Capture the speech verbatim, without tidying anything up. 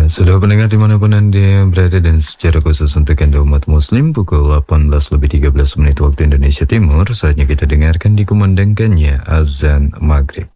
Ya, sudah pendengar dimanapun Anda berada dan secara khusus untuk Anda umat muslim pukul delapan belas lebih tiga belas menit waktu Indonesia Timur, saatnya kita dengarkan dikumandangkannya azan maghrib.